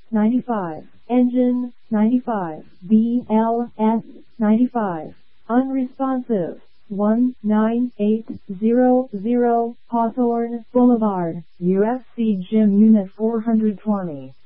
95. Engine, 95. BLS, 95. Unresponsive. 19800 Hawthorne Boulevard, USC Gym Unit 420.